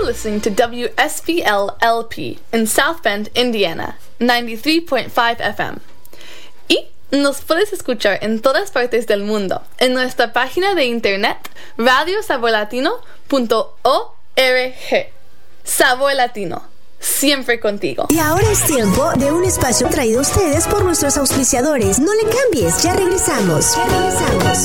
listening to WSBL-LP in South Bend, Indiana, 93.5 FM. Y nos puedes escuchar en todas partes del mundo en nuestra página de internet radiosaborlatino.org. Sabor Latino, siempre contigo. Y ahora es tiempo de un espacio traído a ustedes por nuestros auspiciadores. No le cambies, ya regresamos.